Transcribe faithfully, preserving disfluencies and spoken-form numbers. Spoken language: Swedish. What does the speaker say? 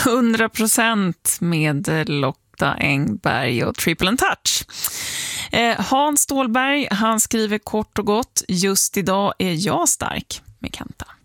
hundra procent med Lotta Engberg och Triple and Touch. Eh, Hans Stålberg, han skriver kort och gott: just idag är jag stark med Kenta.